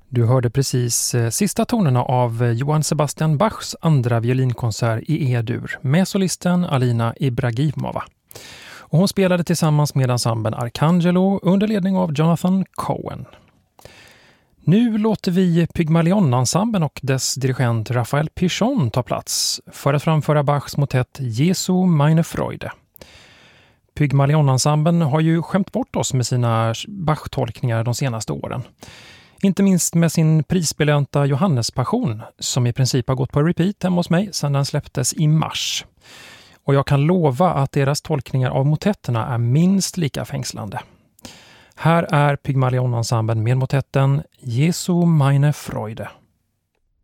Du hörde precis sista tonerna av Johann Sebastian Bachs andra violinkonsert i E-dur med solisten Alina Ibragimova. Och hon spelade tillsammans med ensemblen Arcangelo under ledning av Jonathan Cohen. Nu låter vi Pygmalion-ensemblen och dess dirigent Raphael Pichon ta plats för att framföra Bachs motett Jesu meine Freude. Pygmalion-ensemblen har ju skämt bort oss med sina Bach-tolkningar de senaste åren. Inte minst med sin prisbelönta Johannespassion som i princip har gått på repeat hemma hos mig sedan den släpptes i mars. Och jag kan lova att deras tolkningar av motetterna är minst lika fängslande. Här är Pygmalion-ensemblen med motetten Jesu meine Freude.